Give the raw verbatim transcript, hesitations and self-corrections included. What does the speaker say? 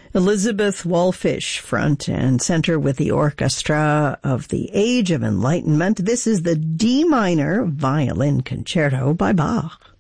Elizabeth Wallfisch, front and center with the Orchestra of the Age of Enlightenment. This is the D minor Violin Concerto by Bach.